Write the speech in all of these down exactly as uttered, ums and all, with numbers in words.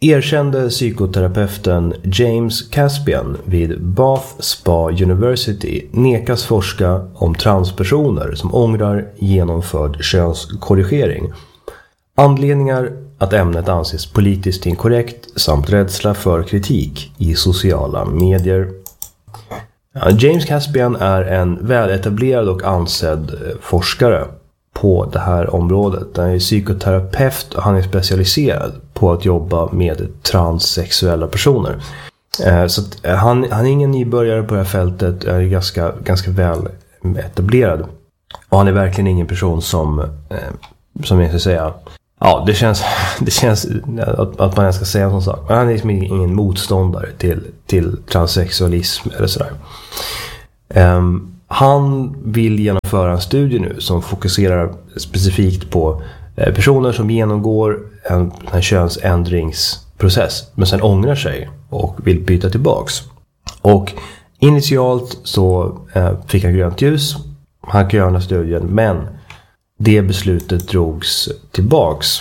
Erkände psykoterapeuten James Caspian vid Bath Spa University nekas forska om transpersoner som ångrar genomförd könskorrigering. Anledningar att ämnet anses politiskt inkorrekt samt rädsla för kritik i sociala medier. James Caspian är en väletablerad och ansedd forskare på det här området. Han är psykoterapeut och han är specialiserad på att jobba med transsexuella personer. Så att han, han är ingen nybörjare på det här fältet, är ganska, ganska väl etablerad. Och han är verkligen ingen person som, som jag ska säga, ja, det känns, det känns att, att man ska säga en sån sak. Men han är liksom ingen motståndare till, till transsexualism eller sådär. Um, han vill genomföra en studie nu som fokuserar specifikt på eh, personer som genomgår en, en könsändringsprocess men sen ångrar sig och vill byta tillbaks. Och initialt så eh, fick han grönt ljus. Han kan göra den här studien, men det beslutet drogs tillbaks.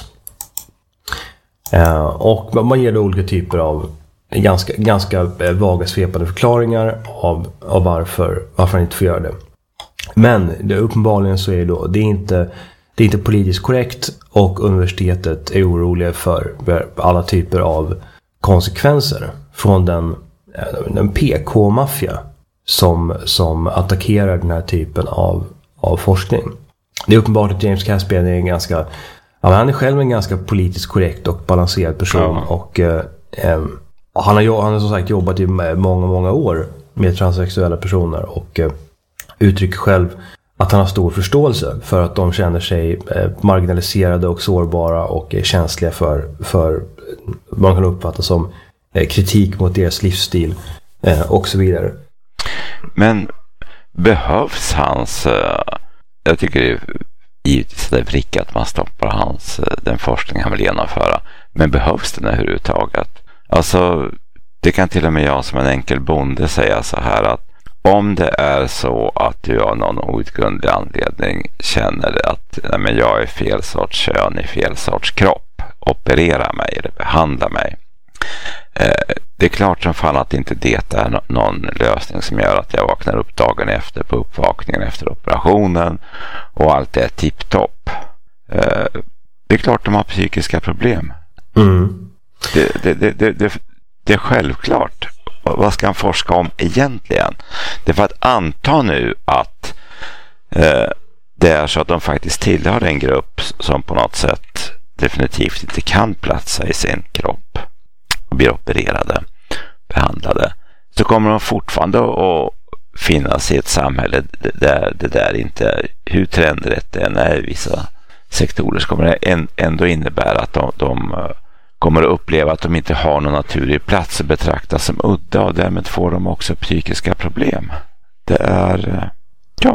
Eh, och man ger då olika typer av ganska, ganska vaga svepande förklaringar av, av varför, varför han inte får göra det. Men det, uppenbarligen så är det då, det är inte, det är inte politiskt korrekt och universitetet är oroliga för alla typer av konsekvenser från den, den P K-maffia som, som attackerar den här typen av, av forskning. Det är uppenbart att James Caspian är en ganska, ja, han är själv en ganska politiskt korrekt och balanserad person. Ja. Och eh, eh, han, har, han har som sagt jobbat i många, många år med transsexuella personer och eh, uttrycker själv att han har stor förståelse för att de känner sig eh, marginaliserade och sårbara och är känsliga för, för vad man kan uppfatta som eh, kritik mot deras livsstil eh, och så vidare. Men behövs hans... Uh... Jag tycker det är givetvis det är vrick att man stoppar hans, den forskning han vill genomföra. Men behövs den överhuvudtaget? Alltså, det kan till och med jag som en enkel bonde säga så här att om det är så att du av någon outgrundlig anledning känner att nej, men jag är fel sorts kön i fel sorts kropp, operera mig eller behandla mig. Eh, det är klart som fan att inte det är no- någon lösning som gör att jag vaknar upp dagen efter på uppvakningen efter operationen och allt är tipptopp. Eh, det är klart de har psykiska problem. Mm. Det, det, det, det, det, det är självklart. Vad ska han forska om egentligen? Det är för att anta nu att eh, det är så att de faktiskt tillhör en grupp som på något sätt definitivt inte kan platsa i sin kropp och blir opererade, behandlade, så kommer de fortfarande att finnas i ett samhälle där det där inte, hur trendrätt det än är i vissa sektorer, så kommer det ändå innebära att de, de kommer att uppleva att de inte har någon naturlig plats och betraktas som udda, och därmed får de också psykiska problem. Det är, ja.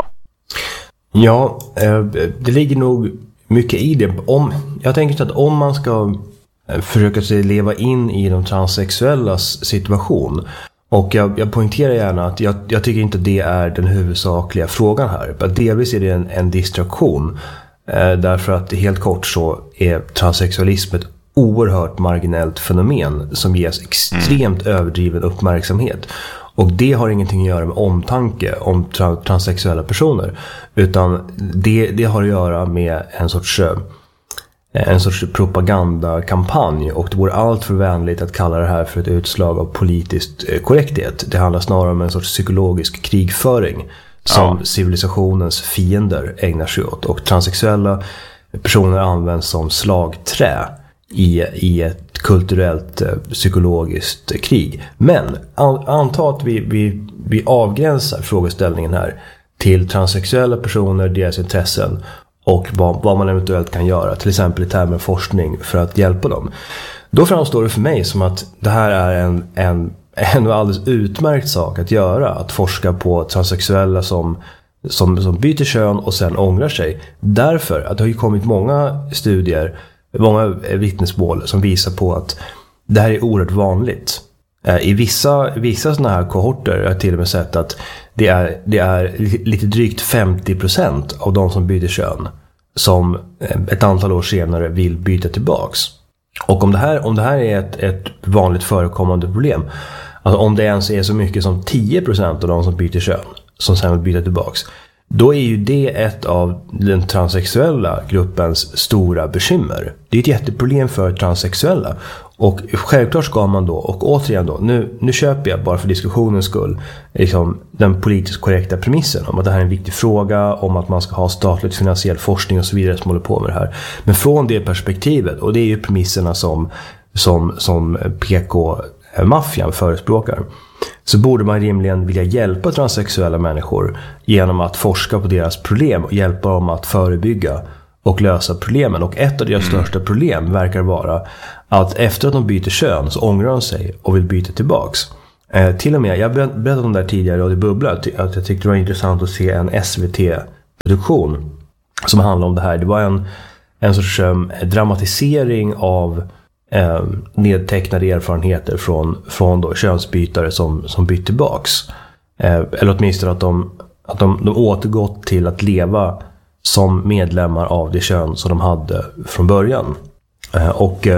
Ja, det ligger nog mycket i det. Om, jag tänker att om man ska försöka sig leva in i de transsexuellas situation, och jag, jag poängterar gärna att jag, jag tycker inte det är den huvudsakliga frågan här. Delvis är det en, en distraktion, eh, därför att helt kort så är transsexualism ett oerhört marginellt fenomen som ges extremt mm. överdriven uppmärksamhet. Och det har ingenting att göra med omtanke om tra- transsexuella personer, utan det, det har att göra med en sorts en sorts propagandakampanj, och det vore allt för vänligt att kalla det här för ett utslag av politisk korrekthet. Det handlar snarare om en sorts psykologisk krigföring som ja. civilisationens fiender ägnar sig åt, och transsexuella personer används som slagträ i, i ett kulturellt psykologiskt krig. Men anta att vi, vi, vi avgränsar frågeställningen här till transsexuella personer, deras intressen och vad, vad man eventuellt kan göra, till exempel i termer forskning, för att hjälpa dem. Då framstår det för mig som att det här är en, en, en alldeles utmärkt sak att göra, att forska på transsexuella som, som, som byter kön och sen ångrar sig. Därför att det har ju kommit många studier, många vittnesmål som visar på att det här är oerhört vanligt. I vissa, vissa sådana här kohorter har jag till och med sett att det är, det är lite drygt femtio procent av de som byter kön som ett antal år senare vill byta tillbaks. Och om det här, om det här är ett, ett vanligt förekommande problem, alltså om det ens är så mycket som tio procent av de som byter kön som sen vill byta tillbaks, då är ju det ett av den transsexuella gruppens stora bekymmer. Det är ett jätteproblem för transsexuella. Och självklart ska man då, och återigen då, nu, nu köper jag bara för diskussionens skull liksom den politiskt korrekta premissen om att det här är en viktig fråga, om att man ska ha statligt finansiell forskning och så vidare som håller på med det här. Men från det perspektivet, och det är ju premisserna som, som, som P K-maffian förespråkar, så borde man rimligen vilja hjälpa transsexuella människor genom att forska på deras problem och hjälpa dem att förebygga och lösa problemen. Och ett av deras mm. största problem verkar vara att efter att de byter kön så ångrar de sig och vill byta tillbaks. Eh, till och med, jag berättade om det här tidigare och det bubblar, att jag tyckte det var intressant att se en S V T-produktion som handlar om det här. Det var en, en sorts um, dramatisering av eh, nedtecknade erfarenheter från, från då könsbytare som, som bytt tillbaks. Eh, eller åtminstone att de, att de, de återgått till att leva som medlemmar av det kön som de hade från början. Eh, och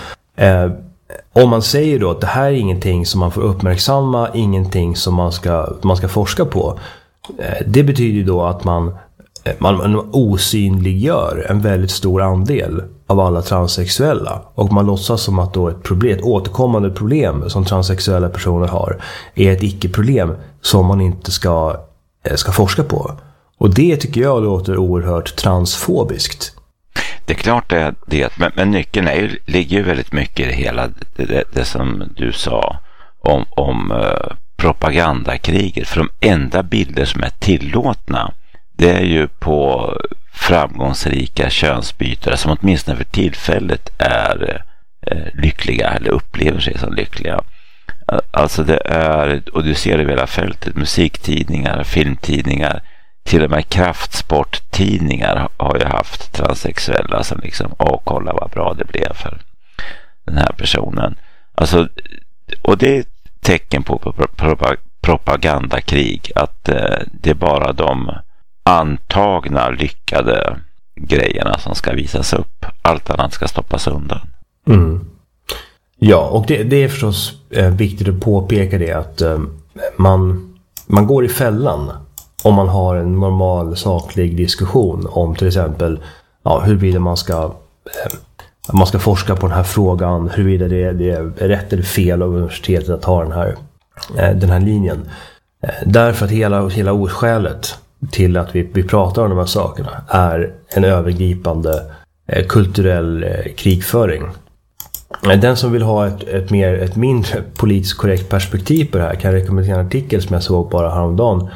eh, om man säger då att det här är ingenting som man får uppmärksamma, ingenting som man ska, man ska forska på, eh, det betyder då att man, man, man osynliggör en väldigt stor andel av alla transsexuella. Och man låtsas som att då ett, problem, ett återkommande problem som transsexuella personer har är ett icke-problem som man inte ska, ska forska på. Och det tycker jag låter oerhört transfobiskt. Det är klart det, det men, men nyckeln är ju, ligger ju väldigt mycket i det hela, det, det, det som du sa om, om uh, propagandakriget. För de enda bilder som är tillåtna, det är ju på framgångsrika könsbytare som åtminstone för tillfället är uh, lyckliga eller upplever sig som lyckliga. Uh, alltså det är, och du ser det i hela fältet, musiktidningar, filmtidningar, till och med kraftsporttidningar har ju haft transsexuella som liksom, åh kolla vad bra det blev för den här personen. Alltså, och det är ett tecken på propagandakrig, att eh, det är bara de antagna lyckade grejerna som ska visas upp. Allt annat ska stoppas undan. Mm. Ja, och det, det är förstås eh, viktigt att påpeka det att eh, man, man går i fällan om man har en normal saklig diskussion om till exempel ja, huruvida man ska eh, man ska forska på den här frågan, huruvida det, det är rätt eller fel av universitetet att ha den här, eh, den här linjen. Eh, därför att hela, hela oskälet till att vi, vi pratar om de här sakerna är en övergripande eh, kulturell eh, krigföring. Eh, den som vill ha ett, ett, mer, ett mindre politiskt korrekt perspektiv på det här kan rekommendera en artikel som jag såg bara häromdagen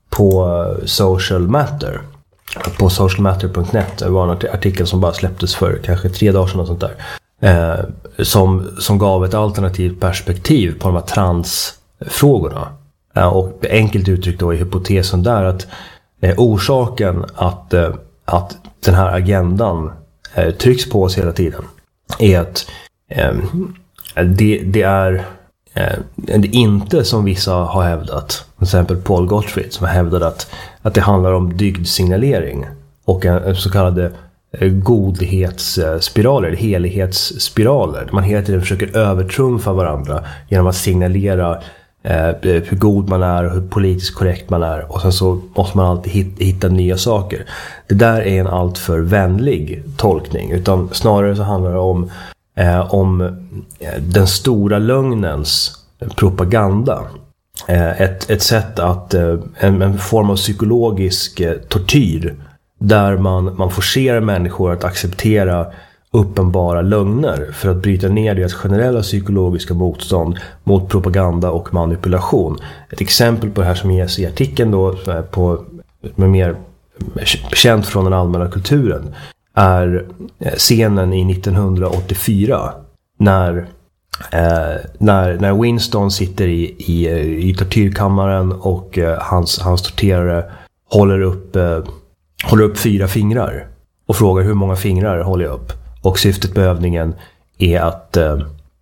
på Social Matter. På social matter punkt net. Det var en artikel som bara släpptes för kanske tre dagar sedan och sånt där. Eh, som, som gav ett alternativt perspektiv på de här transfrågorna. Eh, och enkelt uttryckt då i hypotesen där att eh, orsaken att, eh, att den här agendan eh, trycks på oss hela tiden är att eh, det, det är Eh, det är inte som vissa har hävdat, till exempel Paul Gottfried som har hävdat att, att det handlar om dygdsignalering och en, en så kallade eh, godhetsspiraler, helighetsspiraler. Man hela tiden försöker övertrumfa varandra genom att signalera eh, hur god man är och hur politiskt korrekt man är, och sen så måste man alltid hitta, hitta nya saker. Det där är en alltför vänlig tolkning, utan snarare så handlar det om Eh, om eh, den stora lögnens propaganda. Eh, ett, ett sätt att, eh, en, en form av psykologisk eh, tortyr där man, man forcerar människor att acceptera uppenbara lögner för att bryta ner deras generella psykologiska motstånd mot propaganda och manipulation. Ett exempel på det här som ges i artikeln då, på, med mer känt från den allmänna kulturen, är scenen i nittonhundraåttiofyra när, eh, när, när Winston sitter i, i, i tortyrkammaren och eh, hans, hans torterare håller upp, eh, håller upp fyra fingrar och frågar hur många fingrar håller jag upp. Och syftet med övningen är att, eh,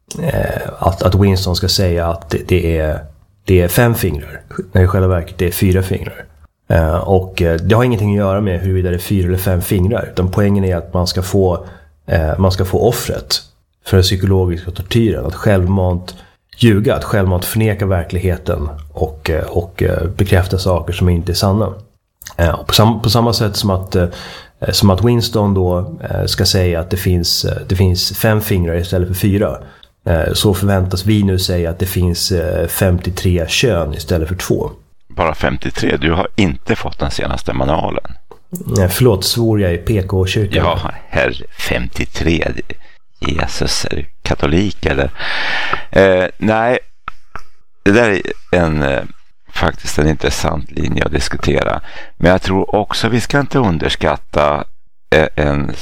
att, att Winston ska säga att det, det, är, det är fem fingrar, när i själva verket det är fyra fingrar. Uh, och uh, det har ingenting att göra med huruvida det är fyra eller fem fingrar, utan poängen är att man ska få uh, man ska få offret för den psykologiska tortyren. Att självmant ljuga, att självmant förneka verkligheten och, och bekräfta saker som inte är sanna. På samma, på samma sätt som att, som att Winston då ska säga att det finns, det finns fem fingrar istället för fyra. Så förväntas vi nu säga att det finns femtiotre kön istället för två. Bara femtiotre? Du har inte fått den senaste manualen. Nej, förlåt, svor jag i P K-kyrkan. Ja, herr femtiotre. Jesus, är du katolik eller? Eh, nej, det där är en, eh, faktiskt en intressant linje att diskutera. Men jag tror också vi ska inte underskatta eh, en,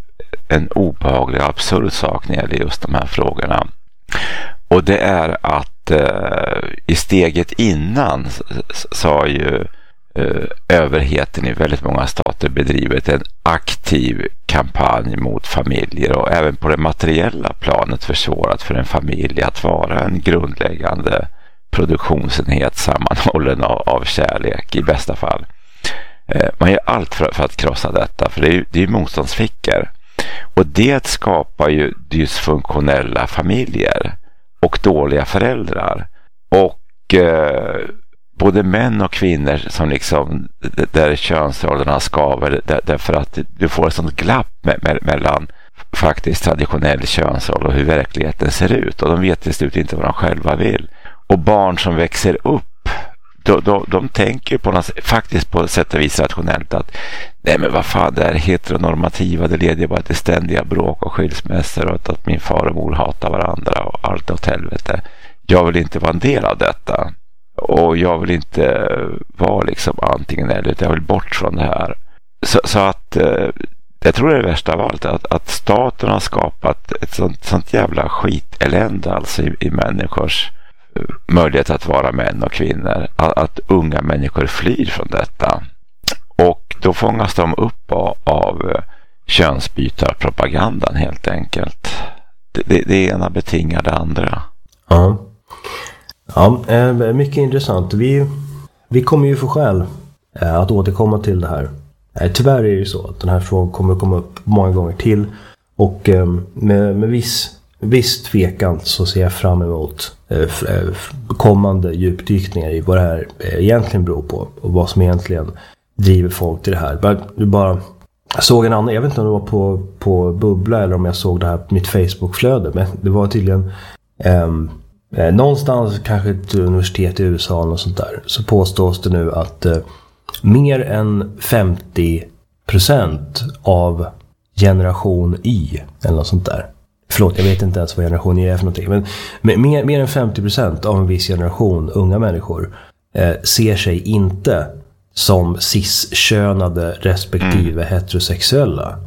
en obehaglig och absurd sak när det gäller just de här frågorna. Och det är att eh, i steget innan så har ju eh, överheten i väldigt många stater bedrivit en aktiv kampanj mot familjer och även på det materiella planet försvårat för en familj att vara en grundläggande produktionsenhet sammanhållen av, av kärlek i bästa fall. Eh, man gör allt för, för att krossa detta, för det är ju, det är ju motståndsfickor. Och det skapar ju dysfunktionella familjer och dåliga föräldrar. Och eh, både män och kvinnor som liksom, där könsrollerna skaver, där, därför att du får ett sånt glapp me- me- mellan faktiskt traditionell könsroll och hur verkligheten ser ut. Och de vet till slut inte vad de själva vill. Och barn som växer upp, de, de, de tänker på något, faktiskt på sätt och vis rationellt att nej men vad fan, det är heteronormativa, det leder bara till ständiga bråk och skilsmässor och att, att min far och mor hatar varandra och allt åt helvete. Jag vill inte vara en del av detta. Och jag vill inte vara liksom antingen eller, utan jag vill bort från det här. Så, så att eh, jag tror det är det värsta av allt, att, att staten har skapat ett sånt, sånt jävla skitelände alltså i, i människors möjlighet att vara män och kvinnor, att, att unga människor flyr från detta. Och då fångas de upp av, av könsbytarpropagandan helt enkelt. Det, det, det ena betingar det andra. Ja. Ja, mycket intressant. Vi, vi kommer ju få skäl att återkomma till det här. Tyvärr är det ju så att den här frågan kommer att komma upp många gånger till. Och med, med viss, viss tvekan så ser jag fram emot kommande djupdykningar i vad det här egentligen beror på. Och vad som egentligen driver folk till det här. Bara, bara, jag såg en annan, jag vet inte om det var på, på Bubbla eller om jag såg det här på mitt Facebook-flöde. Men det var tydligen... Um, Eh, någonstans, kanske ett universitet i U S A och sånt där, så påstås det nu att eh, mer än femtio procent av generation Y eller något sånt där. Förlåt, jag vet inte ens vad generation Y är för någonting. Men, men mer, mer än femtio procent av en viss generation unga människor eh, ser sig inte som cis-könade respektive mm. heterosexuella.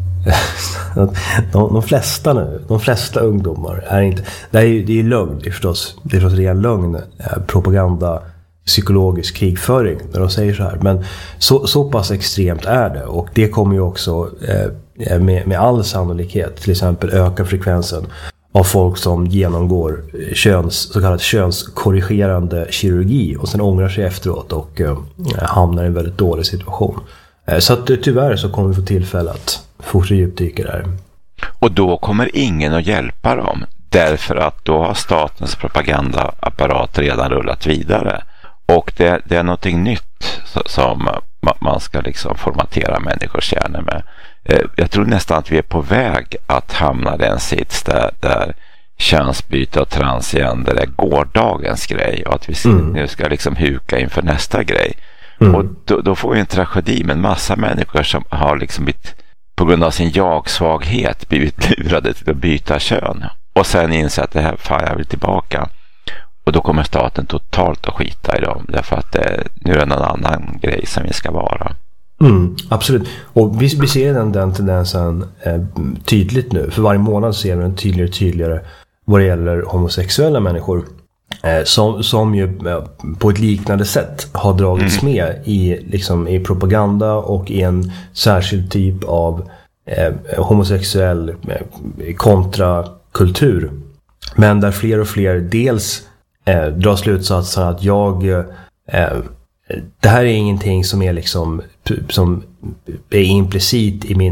de, de flesta nu, de flesta ungdomar är inte, det är ju det är lögn, det är förstås, det är förstås ren lögn, propaganda, psykologisk krigföring när de säger så här, men så, så pass extremt är det, och det kommer ju också eh, med, med all sannolikhet till exempel öka frekvensen av folk som genomgår köns, så kallad könskorrigerande kirurgi och sen ångrar sig efteråt och eh, hamnar i en väldigt dålig situation. Eh, så att tyvärr så kommer vi få tillfälle att fortsätta djupdyka där. Och då kommer ingen att hjälpa dem, därför att då har statens propagandaapparat redan rullat vidare. Och det, det är någonting nytt som man ska liksom formatera människors hjärnor med. Jag tror nästan att vi är på väg att hamna i en sits där, där könsbyte och transgender är gårdagens grej, och att vi mm. nu ska liksom huka inför nästa grej. Mm. Och då, då får vi en tragedi med en massa människor som har liksom blivit, på grund av sin jag-svaghet, blivit lurade till att byta kön. Och sen inser att det här, fan, jag vill tillbaka. Och då kommer staten totalt att skita i dem. Därför att det, nu är det någon annan grej som vi ska vara. Mm, absolut. Och vi, vi ser den, den tendensen eh, tydligt nu. För varje månad ser vi den tydligare och tydligare vad det gäller homosexuella människor. Eh, som, som ju eh, på ett liknande sätt har dragits mm. med i, liksom, i propaganda och i en särskild typ av eh, homosexuell eh, kontrakultur. Men där fler och fler dels eh, drar slutsatsen att jag eh, det här är ingenting som är liksom som är implicit i min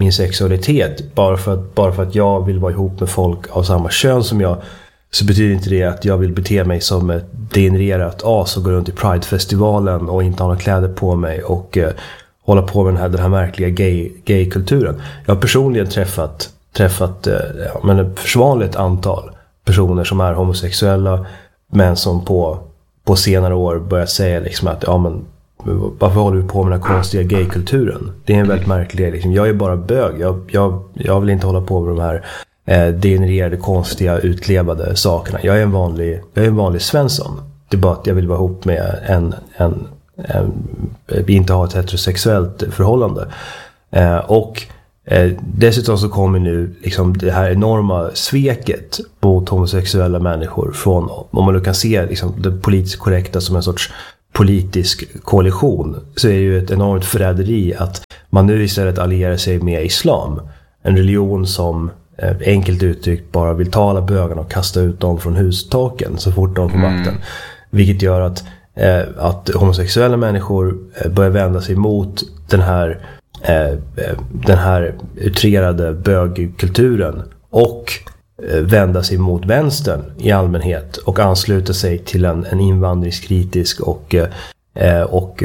min sexualitet bara för, att, bara för att jag vill vara ihop med folk av samma kön som jag, så betyder inte det att jag vill bete mig som ett degenererat as och gå runt i Pride-festivalen och inte ha några kläder på mig och eh, hålla på med den här, den här märkliga gay, gay-kulturen. Jag har personligen träffat, träffat eh, ja, men ett försvarligt antal personer som är homosexuella men som på, på senare år börjat säga liksom att ja, men, varför håller vi på med den här konstiga gay-kulturen? Det är en väldigt märklig grej. Liksom. Jag är bara bög. Jag, jag, jag vill inte hålla på med de här eh, degenererade, konstiga, utlevade sakerna. Jag är en vanlig, jag är en vanlig Svensson. Det är bara att jag vill vara ihop med en, en, en, en inte ha ett heterosexuellt förhållande. Eh, och eh, dessutom så kommer nu liksom det här enorma sveket mot homosexuella människor från, om man nu kan se liksom, det politiskt korrekta som en sorts politisk koalition, så är ju ett enormt förräderi att man nu istället allierar sig med islam. En religion som eh, enkelt uttryckt bara vill ta alla bögarna och kasta ut dem från hustaken så fort de får makten. Mm. Vilket gör att, eh, att homosexuella människor eh, börjar vända sig mot den här, eh, den här utrerade bögkulturen och vända sig mot vänstern i allmänhet och ansluta sig till en, en invandringskritisk och, eh, och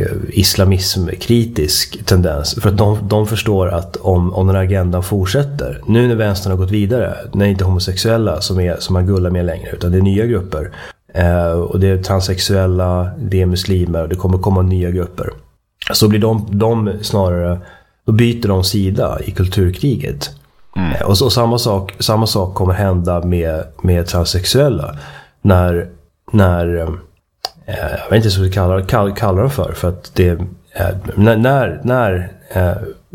islamismkritisk tendens. För att de, de förstår att om, om den här agendan fortsätter, nu när vänstern har gått vidare, när det inte är homosexuella som, är, som man gullar med längre, utan det är nya grupper. Eh, och det är transsexuella, det är muslimer och det kommer komma nya grupper. Så blir de, de snarare, då byter de sida i kulturkriget. Mm. Och, så, och samma, sak, samma sak kommer hända med, med transsexuella när, när eh, jag vet inte så vi kallar, kall, kallar dem för för att det eh, när, när, när eh,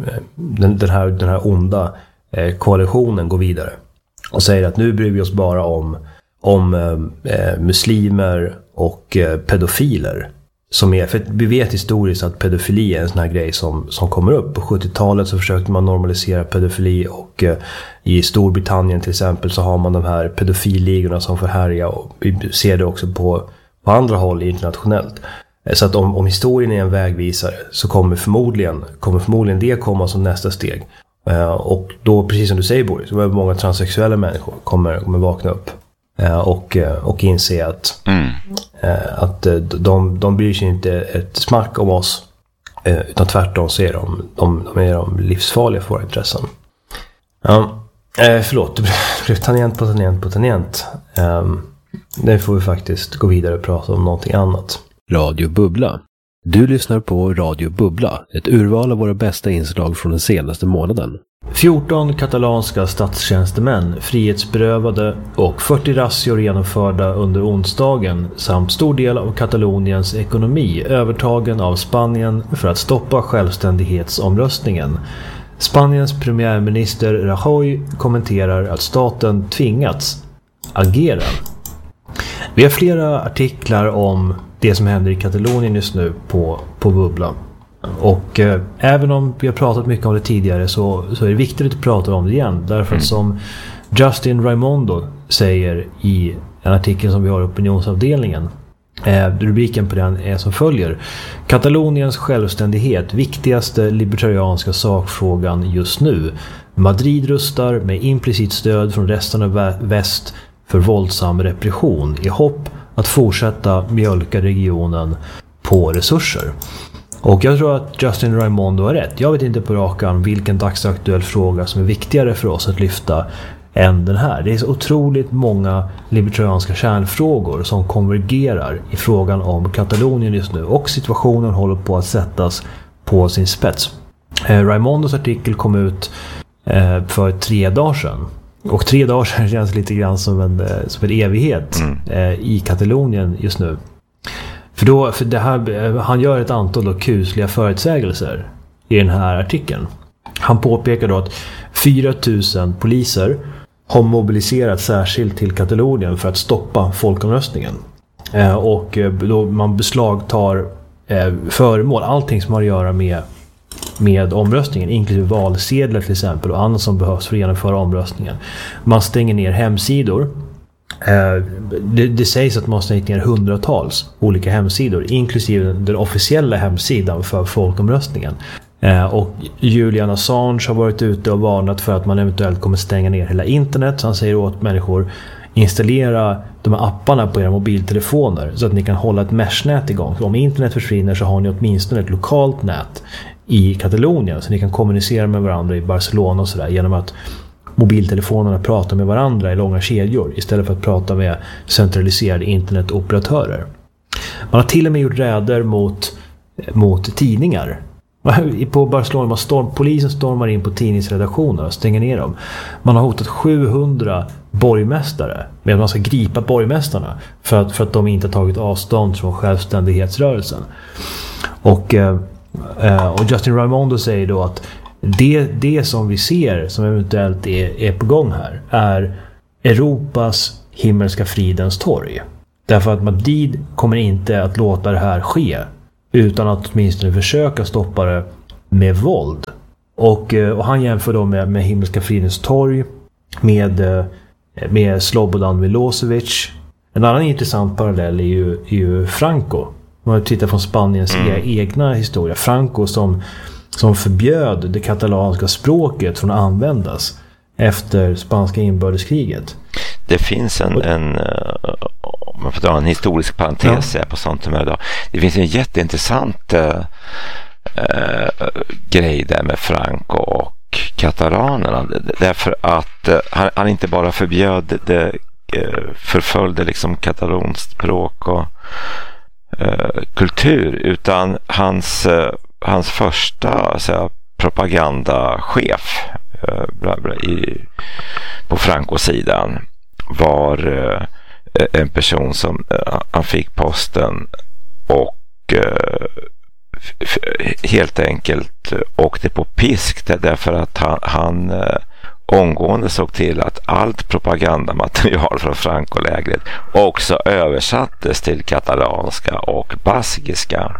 den, den, här, den här onda eh, koalitionen går vidare och säger att nu bryr vi oss bara om, om eh, muslimer och eh, pedofiler. Som är, för vi vet historiskt att pedofili är en sån här grej som, som kommer upp. På sjuttiotalet så försökte man normalisera pedofili och eh, i Storbritannien till exempel så har man de här pedofilligorna som får härja och vi ser det också på, på andra håll internationellt. Eh, så att om, om historien är en vägvisare så kommer förmodligen, kommer förmodligen det komma som nästa steg. Eh, och då, precis som du säger Boris, så många transsexuella människor kommer, kommer vakna upp. Och, och inse att, mm. att de, de bryr sig inte ett smack om oss, utan tvärtom så är de, de, de, är de livsfarliga för våra intressen. Ja, förlåt, det blev tangent på tangent på tangent. Nu får vi faktiskt gå vidare och prata om någonting annat. Radio Bubbla. Du lyssnar på Radio Bubbla, ett urval av våra bästa inslag från den senaste månaden. fjorton katalanska statstjänstemän frihetsberövade och fyrtio razzior genomförda under onsdagen samt stor del av Kataloniens ekonomi övertagen av Spanien för att stoppa självständighetsomröstningen. Spaniens premiärminister Rajoy kommenterar att staten tvingats agera. Vi har flera artiklar om det som händer i Katalonien just nu på, på Bubbla. Och eh, även om vi har pratat mycket om det tidigare så, så är det viktigt att prata om det igen. Därför att som Justin Raimondo säger i en artikel som vi har i opinionsavdelningen. Eh, rubriken på den är som följer: Kataloniens självständighet, viktigaste libertarianska sakfrågan just nu. Madrid rustar med implicit stöd från resten av väst för våldsam repression i hopp att fortsätta mjölka regionen på resurser. Och jag tror att Justin Raimondo har rätt. Jag vet inte på rakan vilken dagsaktuell fråga som är viktigare för oss att lyfta än den här. Det är så otroligt många libertarianska kärnfrågor som konvergerar i frågan om Katalonien just nu. Och situationen håller på att sättas på sin spets. Eh, Raimondos artikel kom ut eh, för tre dagar sedan. Och tre dagar sedan känns lite grann som en, som en evighet mm. eh, i Katalonien just nu. För, då, för det här, han gör ett antal då kusliga förutsägelser i den här artikeln. Han påpekar då att fyra tusen poliser har mobiliserat särskilt till Katalonien för att stoppa folkomröstningen. Eh, och då man beslagtar eh, föremål, allting som har att göra med, med omröstningen, inklusive valsedlar till exempel och annat som behövs för att genomföra omröstningen. Man stänger ner hemsidor. Eh, det, det sägs att man stängt ner hundratals olika hemsidor, inklusive den officiella hemsidan för folkomröstningen. Eh, och Julian Assange har varit ute och varnat för att man eventuellt kommer stänga ner hela internet. Så han säger åt människor: installera de här apparna på era mobiltelefoner så att ni kan hålla ett meshnät igång. Så om internet försvinner så har ni åtminstone ett lokalt nät i Katalonien så ni kan kommunicera med varandra i Barcelona och sådär genom att mobiltelefonerna pratar med varandra i långa kedjor istället för att prata med centraliserade internetoperatörer. Man har till och med gjort räder mot, mot tidningar. På Barcelona storm, polisen stormar in på tidningsredaktioner och stänger ner dem. Man har hotat sjuhundra borgmästare med att man ska gripa borgmästarna för att, för att de inte har tagit avstånd från självständighetsrörelsen. Och, eh, och Justin Raimondo säger då att det, det som vi ser som eventuellt är, är på gång här är Europas himmelska fridens torg. Därför att Madrid kommer inte att låta det här ske utan att åtminstone försöka stoppa det med våld. Och, och han jämför då med, med himmelska fridens torg med, med Slobodan Milosevic. En annan intressant parallell är ju, är ju Franco. Om man tittar från Spaniens mm. egna historia. Franco som, som förbjöd det katalanska språket från att användas efter spanska inbördeskriget. Det finns en, en om man får dra en historisk parentes ja. på sånt här idag. Det finns en jätteintressant äh, äh, grej där med Franco och katalanerna. Därför att äh, han, han inte bara förbjöd det, äh, förföljde liksom katalonskt språk och äh, kultur, utan hans, äh, hans första så här, propagandachef äh, i, på Franco-sidan var uh, en person som uh, han fick posten och uh, f- helt enkelt uh, åkte på pisk där, därför att han, han uh, omgående såg till att allt propagandamaterial från Franco-lägret också översattes till katalanska och baskiska.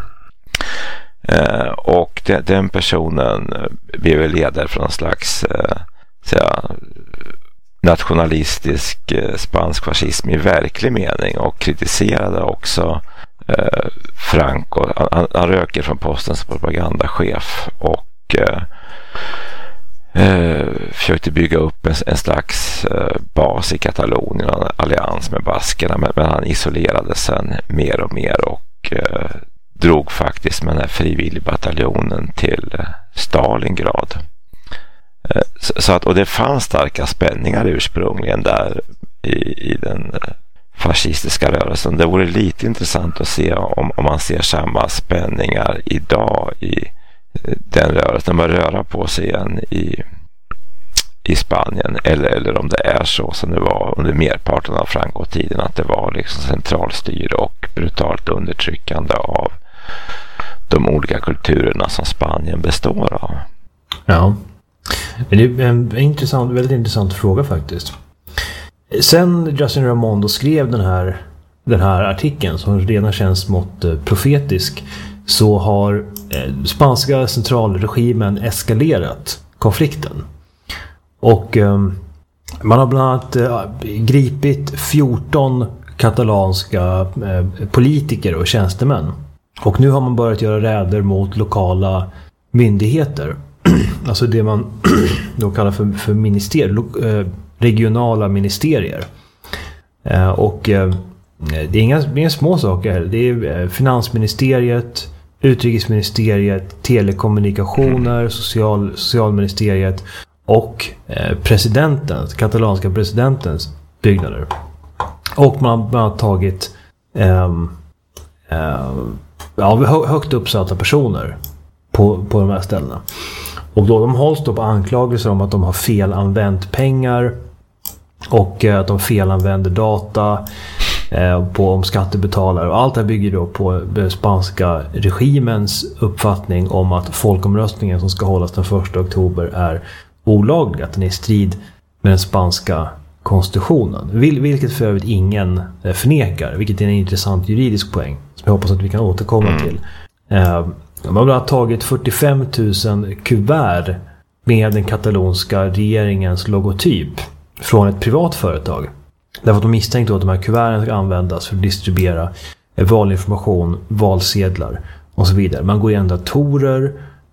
Uh, och de, den personen blev ledare för någon slags uh, så, nationalistisk eh, spansk fascism i verklig mening och kritiserade också eh, Franco. Han, han röker från posten som propagandachef och eh, eh, försökte bygga upp en, en slags eh, bas i Katalonien, en allians med baskerna, men, men han isolerade sen mer och mer och eh, drog faktiskt med den här frivilligbataljonen till eh, Stalingrad. Så att, och det fanns starka spänningar ursprungligen där i, i den fascistiska rörelsen. Det vore lite intressant att se om, om man ser samma spänningar idag i den rörelsen. Man röra på sig igen i, i Spanien, eller, eller om det är så som det var under merparten av Franco-tiden, att det var liksom centralstyre och brutalt undertryckande av de olika kulturerna som Spanien består av. Ja. Det är en intressant, väldigt intressant fråga faktiskt. Sen Justin Raimondo skrev den här, den här artikeln som redan känns smått profetisk, så har eh, spanska centralregimen eskalerat konflikten. Och eh, man har bland annat eh, gripit fjorton katalanska eh, politiker och tjänstemän. Och nu har man börjat göra räder mot lokala myndigheter. Alltså det man då kallar för, för ministerier, regionala ministerier. Och det är inga, det är inga små saker. Det är finansministeriet, utrikesministeriet, telekommunikationer, social, socialministeriet och presidenten, katalanska presidentens byggnader. Och man, man har tagit um, um, ja, högt uppsatta personer på, på de här ställena. Och då de hålls då på anklagelser om att de har felanvänt pengar och att de felanvänder data eh, på om skattebetalare. Och allt det här bygger då på den spanska regimens uppfattning om att folkomröstningen som ska hållas den första oktober är olaglig, att den är i strid med den spanska konstitutionen. Vil- vilket för övrigt ingen eh, förnekar, vilket är en intressant juridisk poäng som jag hoppas att vi kan återkomma till. Eh, Man har tagit fyrtiofem tusen kuvert med den katalonska regeringens logotyp från ett privat företag. Därför att de misstänkte att de här kuverten ska användas för att distribuera valinformation, valsedlar och så vidare. Man går igenom datorer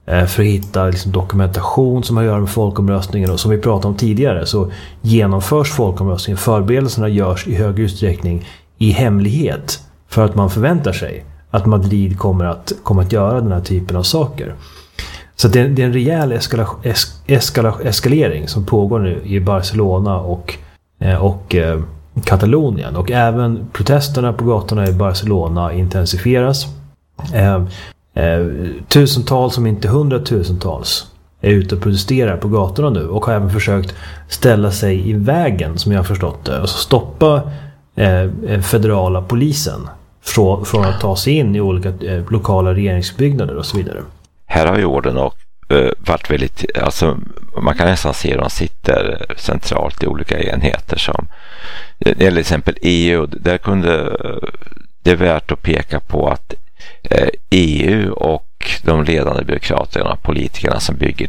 för att hitta liksom dokumentation som har att göra med folkomröstningen. Och som vi pratade om tidigare så genomförs folkomröstningen. Förberedelserna görs i hög utsträckning i hemlighet för att man förväntar sig att Madrid kommer att, kommer att göra den här typen av saker. Så det, det är en rejäl eskala, es, eskala, eskalering som pågår nu i Barcelona och, och eh, Katalonien. Och även protesterna på gatorna i Barcelona intensifieras. Eh, eh, tusentals, om inte hundratusentals, är ute och protesterar på gatorna nu. Och har även försökt ställa sig i vägen, som jag har förstått det. Alltså stoppa eh, federala polisen från, från att ta sig in i olika eh, lokala regeringsbyggnader och så vidare. Här har ju orden och uh, varit väldigt, alltså man kan nästan se att de sitter centralt i olika enheter som, eller till exempel E U, där kunde, det är värt att peka på att uh, E U och de ledande byråkraterna, politikerna som bygger